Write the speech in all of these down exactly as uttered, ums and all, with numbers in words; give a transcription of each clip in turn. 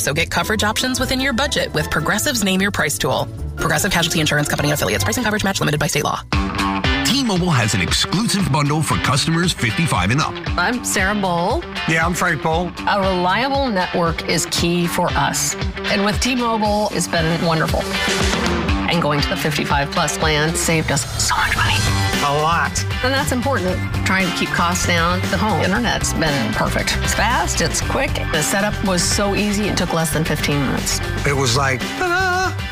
So get coverage options within your budget with Progressive's Name Your Price tool. Progressive Casualty Insurance Company and Affiliates. Price and coverage match limited by state law. T-Mobile has an exclusive bundle for customers fifty-five and up. I'm Sarah Bowl. Yeah, I'm Frank Bowl. A reliable network is key for us. And with T-Mobile, it's been wonderful. And going to the fifty-five plus plan saved us so much money. A lot. And that's important. Trying to keep costs down. The home internet's been perfect. It's fast, it's quick. The setup was so easy, it took less than fifteen minutes. It was like, ta-da!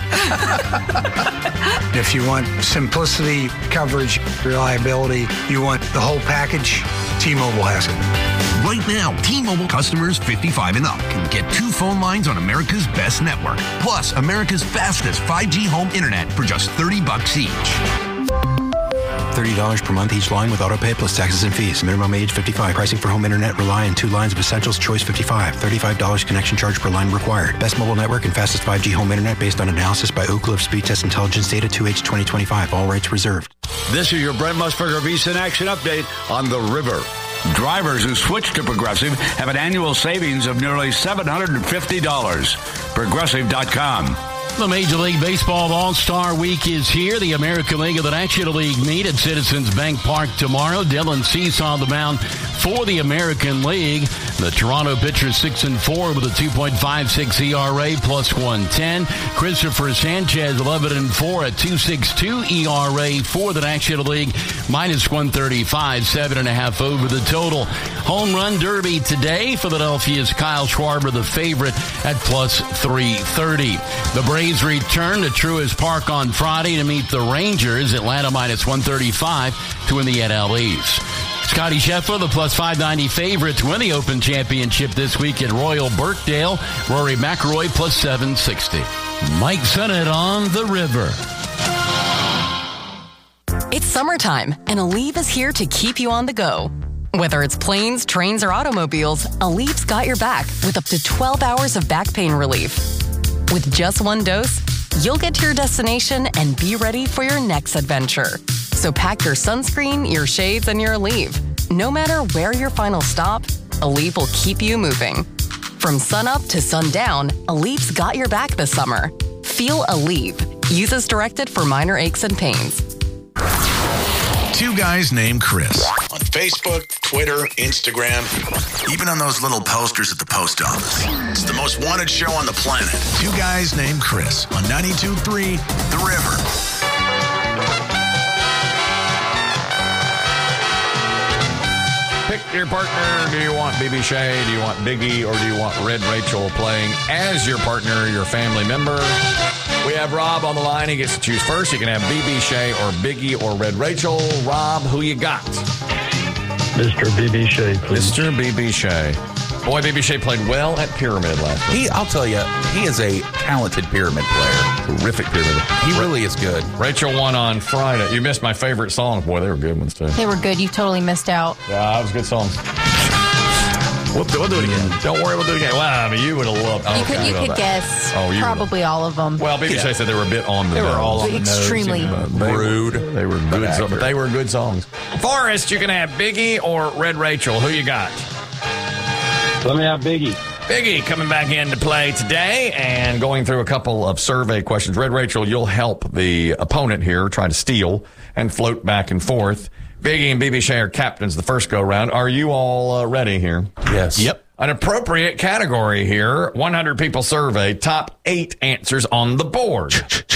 If you want simplicity, coverage, reliability, you want the whole package, T-Mobile has it. Right now, T-Mobile customers fifty-five and up can get two phone lines on America's best network, plus America's fastest five G home internet for just thirty bucks each. thirty dollars per month each line with autopay plus taxes and fees. Minimum age fifty-five. Pricing for home internet rely on two lines of Essentials Choice fifty-five. thirty-five dollars connection charge per line required. Best mobile network and fastest five G home internet based on analysis by Oak Cliff Speed Test Intelligence Data two H twenty twenty-five. All rights reserved. This is your Brent Musburger VSiN Action Update on the river. Drivers who switch to Progressive have an annual savings of nearly seven hundred fifty dollars. Progressive dot com. The Major League Baseball All-Star Week is here. The American League of the National League meet at Citizens Bank Park tomorrow. Dylan Cease on the mound for the American League. The Toronto pitcher six and four with a two point five six E R A plus one ten. Christopher Sanchez eleven and four at two point six two E R A for the National League, minus one thirty-five, seven and a half over the total. Home Run Derby today. Philadelphia's Kyle Schwarber, the favorite, at plus three thirty. The Braves return to Truist Park on Friday to meet the Rangers. Atlanta minus one thirty-five to win the N L East. Scotty Scheffler, the plus five ninety favorite to win the Open Championship this week at Royal Birkdale. Rory McIlroy plus seven sixty. Mike Sennett on the river. It's summertime, and Aleve is here to keep you on the go. Whether it's planes, trains, or automobiles, Aleve's got your back with up to twelve hours of back pain relief. With just one dose, you'll get to your destination and be ready for your next adventure. So pack your sunscreen, your shades, and your Aleve. No matter where your final stop, Aleve will keep you moving. From sunup to sundown, Aleve's got your back this summer. Feel Aleve. Use as directed for minor aches and pains. Two guys named Chris. On Facebook, Twitter, Instagram, even on those little posters at the post office. It's the most wanted show on the planet. Two guys named Chris on ninety-two point three The River. Pick your partner. Do you want B B Shea? Do you want Biggie? Or do you want Red Rachel playing as your partner, your family member? We have Rob on the line. He gets to choose first. You can have B B Shea or Biggie or Red Rachel. Rob, who you got? Mister B B Shea, please. Mister B B Shea. Boy, B B Shea played well at Pyramid last week. He, I'll tell you, he is a talented Pyramid player. Terrific Pyramid. He really is good. Rachel won on Friday. You missed my favorite songs. Boy, they were good ones, too. They were good. You totally missed out. Yeah, that was good songs. We'll, we'll do it again. Don't worry, we'll do it again. Well, I mean, you would have loved You okay, could, you could that. guess oh, you probably all of them. Well, B B Shea yeah. said they were a bit on the They nose. were all on the Extremely nose. Extremely rude. They were, they were good, but, so, but they were good songs. Forrest, you can have Biggie or Red Rachel. Who you got? Let me have Biggie. Biggie coming back into play today and going through a couple of survey questions. Red Rachel, you'll help the opponent here try to steal and float back and forth. Biggie and B B Shea are captains the first go-round. Are you all uh, ready here? Yes. Yep. An appropriate category here. one hundred people surveyed. Top eight answers on the board.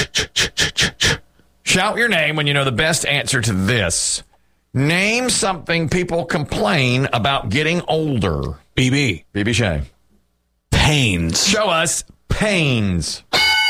Shout your name when you know the best answer to this. Name something people complain about getting older. B B. B B Shea. Pains. Show us pains.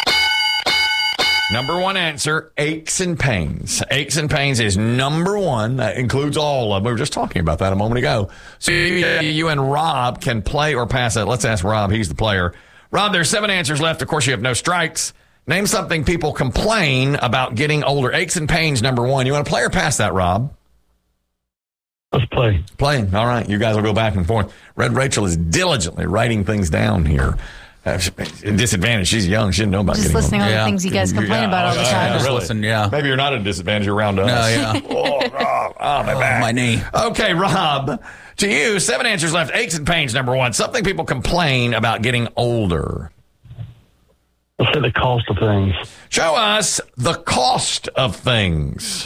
Number one answer, aches and pains. Aches and pains is number one. That includes all of them. We were just talking about that a moment ago. So you and Rob can play or pass that. Let's ask Rob. He's the player. Rob, there's seven answers left. Of course, you have no strikes. Name something people complain about getting older. Aches and pains, number one. You want to play or pass that, Rob? Let's play. Playing. All right. You guys will go back and forth. Red Rachel is diligently writing things down here. Uh, disadvantage. She's young. She didn't know about Just getting listening older. to all yeah. the things you guys complain yeah. about all the Yeah, time. yeah, really. Listen, yeah. Maybe you're not at a disadvantage around us. No, yeah. oh, oh, oh, my back. Oh, my knee. Okay, Rob. To you, seven answers left. Aches and pains, number one. Something people complain about getting older. Let's say the cost of things. Show us the cost of things.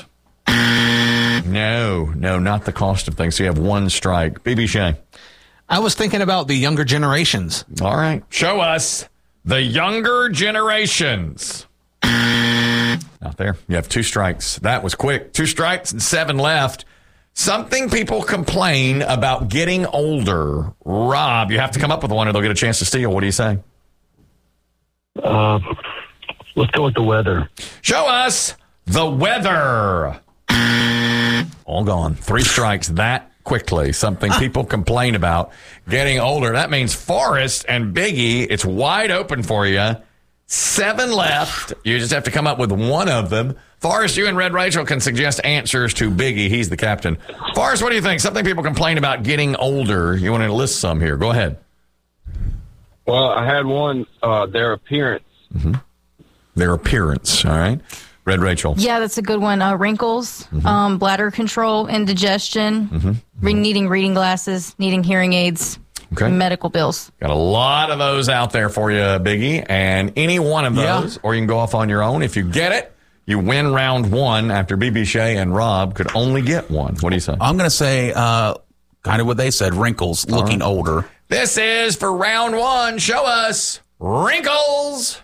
No, no, not the cost of things. So you have one strike. B B. Shea. I was thinking about the younger generations. All right. Show us the younger generations. Out there. You have two strikes. That was quick. Two strikes and seven left. Something people complain about getting older. Rob, you have to come up with one or they'll get a chance to steal. What do you say? Uh, let's go with the weather. Show us the weather. All gone. Three strikes that quickly. Something people complain about getting older. That means Forrest and Biggie, it's wide open for you. Seven left. You just have to come up with one of them. Forrest, you and Red Rachel can suggest answers to Biggie. He's the captain. Forrest, what do you think? Something people complain about getting older. You want to list some here. Go ahead. Well, I had one, uh, their appearance. Mm-hmm. Their appearance, all right. Red Rachel. Yeah, that's a good one. Uh, wrinkles, mm-hmm. um, bladder control, indigestion, mm-hmm. Re- needing reading glasses, needing hearing aids, okay. medical bills. Got a lot of those out there for you, Biggie. And any one of those, yeah. or you can go off on your own. If you get it, you win round one after B B. Shea and Rob could only get one. What do you say? I'm going to say uh, kind of what they said, wrinkles, All looking right. older. This is for round one. Show us wrinkles.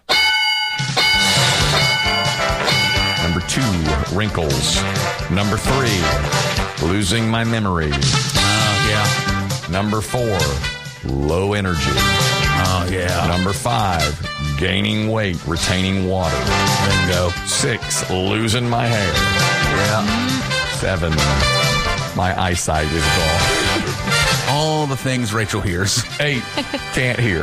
Number two, wrinkles. Number three, losing my memory. Oh, yeah. Number four, low energy. Oh, yeah. Number five, gaining weight, retaining water. Bingo. Six, losing my hair. Yeah. Seven, my eyesight is gone. All the things Rachel hears. Eight, can't hear.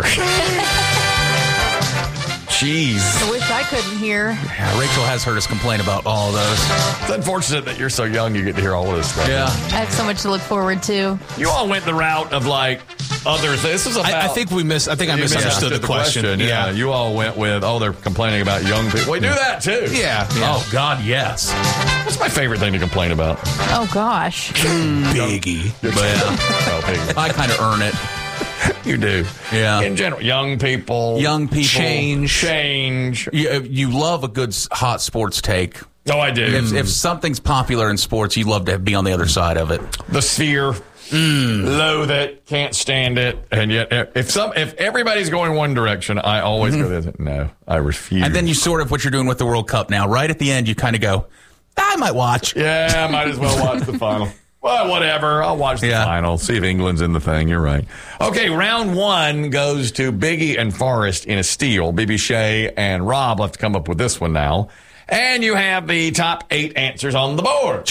Jeez. I wish I couldn't hear. Yeah, Rachel has heard us complain about all of those. It's unfortunate that you're so young you get to hear all of this stuff. Yeah. I have so much to look forward to. You all went the route of like others. This is about. I, I think we miss. I think I misunderstood the, the question. question. Yeah. yeah. You all went with, oh, they're complaining about young people. We do that too. Yeah. yeah. Oh, God, yes. What's my favorite thing to complain about? Oh, gosh. Biggie. But, oh, Biggie. I kind of earn it. You do. Yeah. In general, young people. Young people. Change. Change. You, you love a good hot sports take. Oh, I do. If, if something's popular in sports, you love to be on the other side of it. The sphere. Mm. Loathe it. Can't stand it. And yet, if some, if everybody's going one direction, I always mm-hmm. go this. No, I refuse. And then you sort of what you're doing with the World Cup now. Right at the end, you kind of go, I might watch. Yeah, I might as well watch the final. Well, whatever. I'll watch the yeah. final. See if England's in the thing. You're right. Okay, round one goes to Biggie and Forrest in a steal. B B. Shea and Rob will have to come up with this one now. And you have the top eight answers on the board.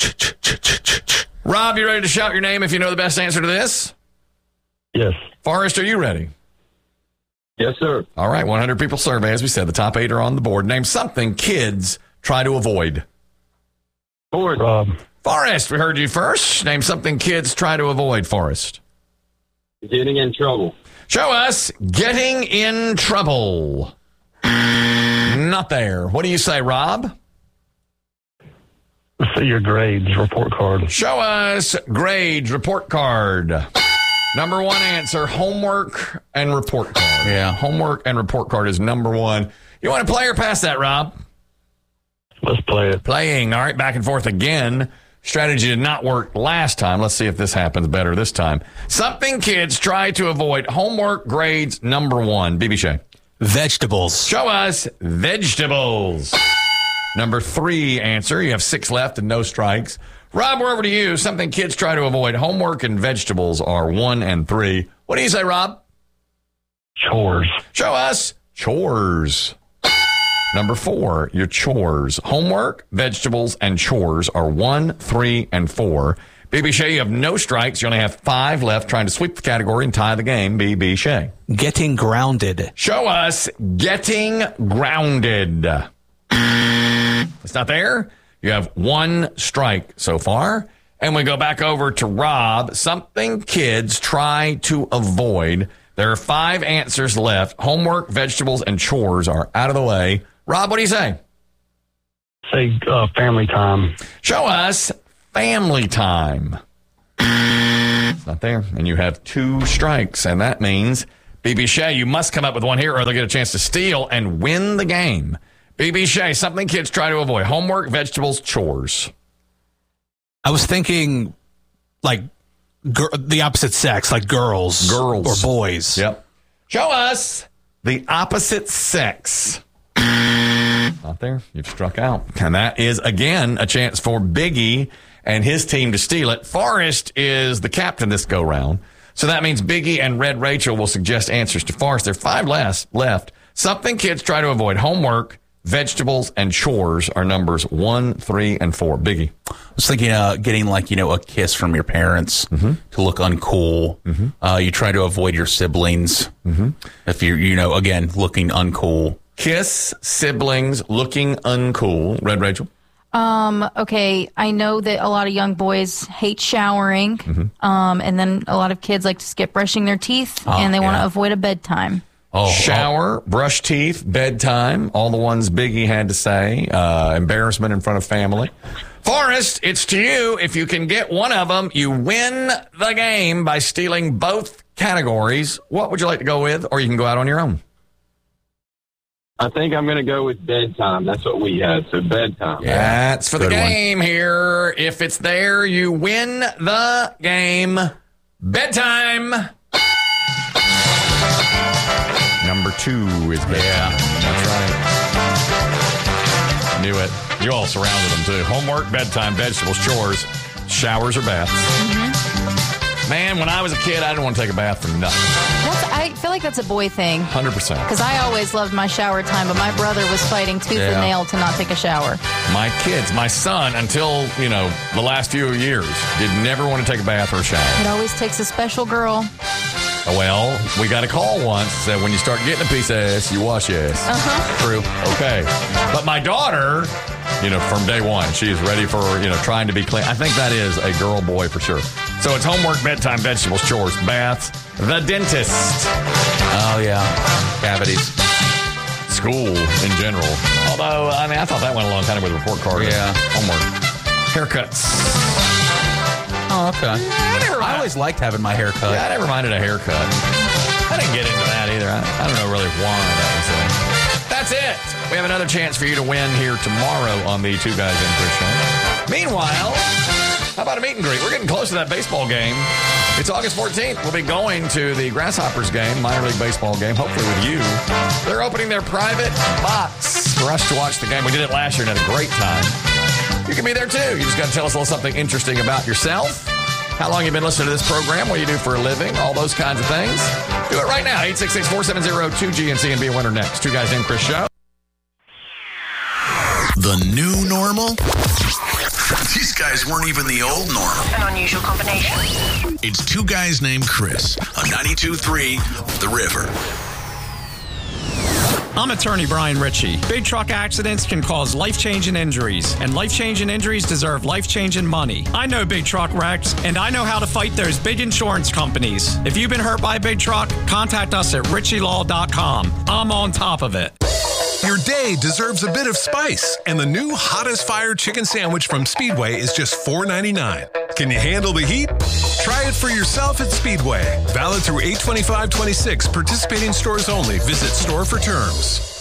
Rob, you ready to shout your name if you know the best answer to this? Yes. Forrest, are you ready? Yes, sir. All right, one hundred people survey. As we said, the top eight are on the board. Name something kids try to avoid. Forrest. Rob. Forrest, we heard you first. Name something kids try to avoid, Forrest. Getting in trouble. Show us getting in trouble. Not there. What do you say, Rob? Let's see your grades, report card. Show us grades, report card. Number one answer, homework and report card. Yeah, homework and report card is number one. You want to play or pass that, Rob? Let's play it. Playing. All right, back and forth again. Strategy did not work last time. Let's see if this happens better this time. Something kids try to avoid. Homework, grades, number one. B B. Shea. Vegetables. Show us vegetables. Number three answer. You have six left and no strikes. Rob, we're over to you. Something kids try to avoid. Homework and vegetables are one and three. What do you say, Rob? Chores. Show us chores. Number four, your chores. Homework, vegetables, and chores are one, three, and four. B B. Shea, you have no strikes. You only have five left, trying to sweep the category and tie the game. B B. Shea. Getting grounded. Show us getting grounded. It's not there. You have one strike so far. And we go back over to Rob. Something kids try to avoid. There are five answers left. Homework, vegetables, and chores are out of the way. Rob, what do you say? Say uh, family time. Show us family time. It's not there. And you have two strikes. And that means B B Shea, you must come up with one here or they'll get a chance to steal and win the game. B B Shea, something kids try to avoid. Homework, vegetables, chores. I was thinking like gir- the opposite sex, like girls. Girls. Or boys. Yep. Show us the opposite sex. Not there. You've struck out. And that is, again, a chance for Biggie and his team to steal it. Forrest is the captain this go-round. So that means Biggie and Red Rachel will suggest answers to Forrest. There are five less left. Something kids try to avoid. Homework, vegetables, and chores are numbers one, three, and four. Biggie. I was thinking uh, getting like, you know, a kiss from your parents mm-hmm. to look uncool. Mm-hmm. Uh, you try to avoid your siblings mm-hmm. if you're, you know, again, looking uncool. Kiss, siblings, looking uncool. Red Rachel? Um, okay, I know that a lot of young boys hate showering, mm-hmm. um, and then a lot of kids like to skip brushing their teeth, oh, and they yeah. want to avoid a bedtime. Oh, shower, oh. brush teeth, bedtime, all the ones Biggie had to say, uh, embarrassment in front of family. Forrest, it's to you. If you can get one of them, you win the game by stealing both categories. What would you like to go with, or you can go out on your own? I think I'm going to go with bedtime. That's what we had, so bedtime. Yeah, that's for the Good game one. here. If it's there, you win the game. Bedtime. Number two is bedtime. Yeah. That's right. Knew it. You all surrounded them, too. Homework, bedtime, vegetables, chores, showers, or baths. Mm-hmm. Man, when I was a kid, I didn't want to take a bath for nothing. That's, I feel like that's a boy thing. one hundred percent. Because I always loved my shower time, but my brother was fighting tooth Yeah. and nail to not take a shower. My kids, my son, until, you know, the last few years, did never want to take a bath or a shower. It always takes a special girl. Well, we got a call once that when you start getting a piece of ass, you wash your ass. Uh-huh. True. Okay. But my daughter, you know, from day one, she is ready for, you know, trying to be clean. I think that is a girl boy for sure. So it's homework, bedtime, vegetables, chores, baths, the dentist. Oh, yeah. Cavities. School in general. Although, I mean, I thought that went along kind of with report card. Yeah. Homework. Haircuts. Oh, okay. I, never, I always liked having my hair cut. Yeah, I never minded a haircut. I didn't get into that either. I, I don't know really why that was there. That's it. We have another chance for you to win here tomorrow on the Two Guys in Chris Show. Meanwhile, how about a meet and greet? We're getting close to that baseball game. It's August fourteenth. We'll be going to the Grasshoppers game, minor league baseball game, hopefully with you. They're opening their private box for us to watch the game. We did it last year and had a great time. You can be there too. You just got to tell us a little something interesting about yourself. How long you've been listening to this program, what you do for a living, all those kinds of things. Do it right now. eight six six, four seven zero, two G N C and be a winner next. Two Guys Named Chris Show. The new normal? These guys weren't even the old normal. An unusual combination. It's Two Guys Named Chris on ninety-two point three The River. I'm attorney Brian Ritchie. Big truck accidents can cause life-changing injuries, and life-changing injuries deserve life-changing money. I know big truck wrecks, and I know how to fight those big insurance companies. If you've been hurt by a big truck, contact us at ritchie law dot com. I'm on top of it. Your day deserves a bit of spice, and the new hottest fire chicken sandwich from Speedway is just four ninety-nine. Can you handle the heat? Try it for yourself at Speedway. Valid through eight twenty-five twenty-six. Participating stores only. Visit store for terms.